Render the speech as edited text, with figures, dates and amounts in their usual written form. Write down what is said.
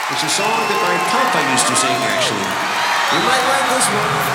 It's a song that my papa used to sing, actually. You might like this one.